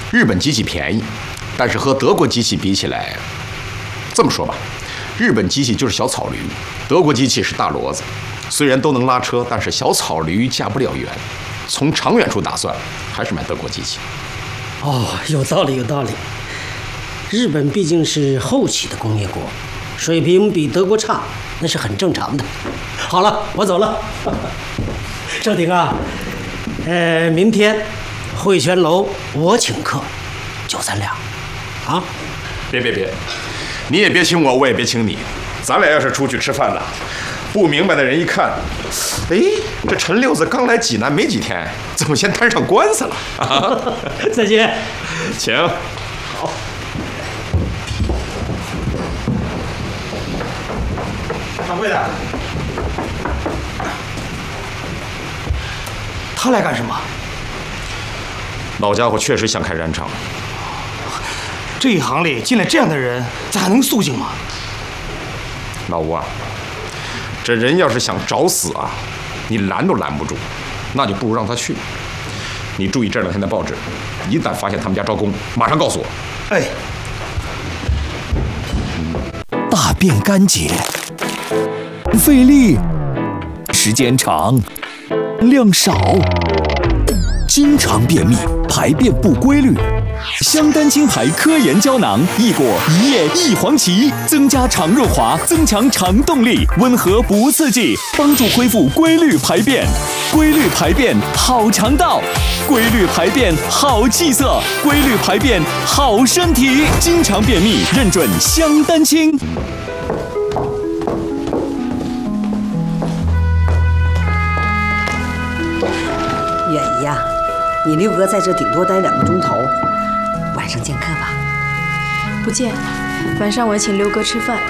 日本机器便宜，但是和德国机器比起来，这么说吧，日本机器就是小草驴，德国机器是大骡子。虽然都能拉车，但是小草驴驾不了远。从长远处打算，还是买德国机器。 哦，有道理，有道理。日本毕竟是后起的工业国，水平比德国差，那是很正常的。好了，我走了。正廷啊，明天汇泉楼我请客，就咱俩，啊？ 别，你也别请我，我也别请你。咱俩要是出去吃饭了，不明白的人一看，哎，这陈六子刚来济南没几天，怎么先摊上官司了？啊、 再见， 请。 好。 掌柜的，他来干什么？ 老家伙确实想开染厂。 这一行里进来这样的人，咱还能肃静吗？ 老吴啊，这人要是想找死啊，你拦都拦不住，那就不如让他去。你注意这2天的报纸，一旦发现他们家招工，马上告诉我。 哎。 大便干结，费力，时间长，量少，经常便秘，排便不规律。香丹青牌科研胶囊益果一叶一黄芪，增加肠润滑，增强肠动力，温和不刺激，帮助恢复规律排便。规律排便好肠道，规律排便好气色，规律排便好身体。经常便秘认准香丹青。 远姨呀，你六哥在这顶多待2个钟头，晚上见客吧。 不见，晚上我要请六哥吃饭。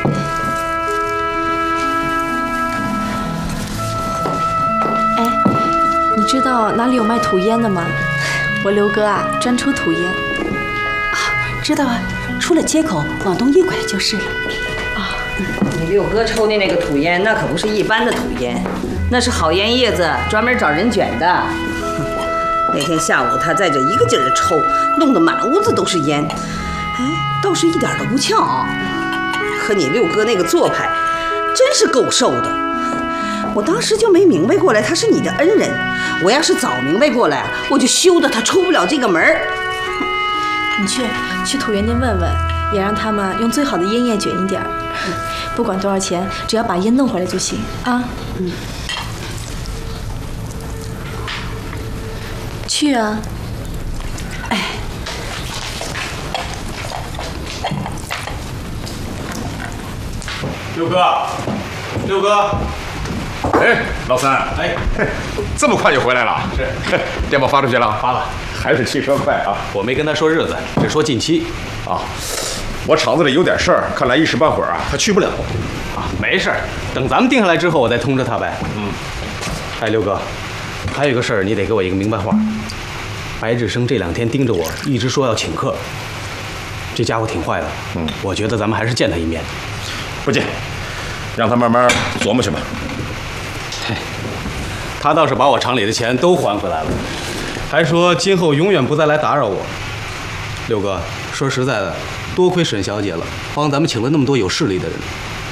哎，你知道哪里有卖土烟的吗？我六哥啊，专抽土烟。 啊，知道啊，出了街口往东一拐就是了。 啊， 你六哥抽的那个土烟，那可不是一般的土烟，那是好烟叶子，专门找人卷的。那天下午他在这一个劲儿的抽，弄得满屋子都是烟，哎，倒是一点都不呛啊。可你六哥那个做派，真是够受的。我当时就没明白过来，他是你的恩人。我要是早明白过来，我就羞得他出不了这个门儿。 你去土烟店问问，也让他们用最好的烟叶卷一点儿。不管多少钱，只要把烟弄回来就行啊。去啊！ 哎， 六哥，哎，老三，哎，这么快就回来了？ 是， 电报发出去了？ 发了， 还是汽车快啊！ 我没跟他说日子，只说近期。 啊，我厂子里有点事儿，看来一时半会儿啊，他去不了。 啊，没事儿，等咱们定下来之后，我再通知他呗。哎，六哥，还有一个事儿，你得给我一个明白话。白志生这2天盯着我，一直说要请客，这家伙挺坏的。我觉得咱们还是见他一面。 不见，让他慢慢琢磨去吧。 嘿，他倒是把我厂里的钱都还回来了，还说今后永远不再来打扰我。六哥，说实在的，多亏沈小姐了，帮咱们请了那么多有势力的人。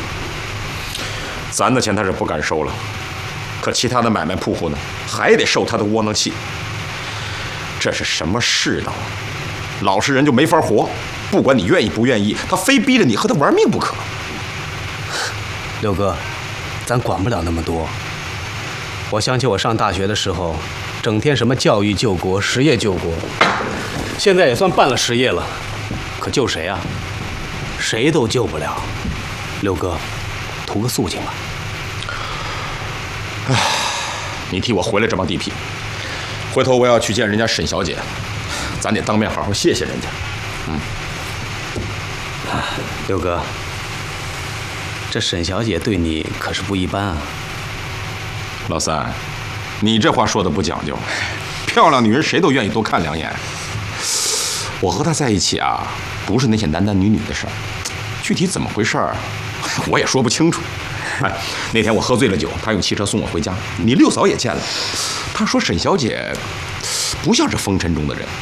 咱的钱他是不敢收了，可其他的买卖铺户呢，还得受他的窝囊气。这是什么世道？老实人就没法活，不管你愿意不愿意，他非逼着你和他玩命不可。 六哥，咱管不了那么多。我想起我上大学的时候，整天什么教育救国、实业救国，现在也算办了实业了，可救谁啊？谁都救不了。六哥，图个肃静吧。 唉，你替我回来这帮地痞，回头我要去见人家沈小姐，咱得当面好好谢谢人家。 六哥，这沈小姐对你可是不一般啊。 老三，你这话说的不讲究，漂亮女人谁都愿意多看2眼。我和她在一起啊，不是那些男男女女的事儿，具体怎么回事儿，我也说不清楚。哎，那天我喝醉了酒，她用汽车送我回家，你六嫂也见了，她说沈小姐不像是风尘中的人，